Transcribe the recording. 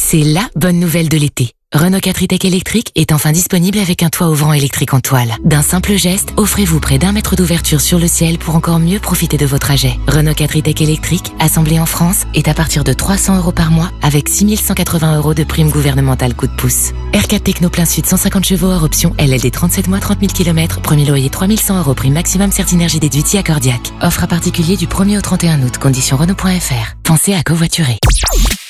C'est la bonne nouvelle de l'été. Renault 4 e-Tech électrique est enfin disponible avec un toit ouvrant électrique en toile. D'un simple geste, offrez-vous près d'1 mètre d'ouverture sur le ciel pour encore mieux profiter de vos trajets. Renault 4 e-Tech électrique, assemblé en France, est à partir de 300 € par mois avec 6 180 € de prime gouvernementale coup de pouce. R4 Techno plein sud 150 chevaux hors option, LLD 37 mois 30 000 km, premier loyer 3100 € prime maximum Certinergie déduit accordiaque. Offre à particulier du 1er au 31 août, conditions Renault.fr. Pensez à covoiturer.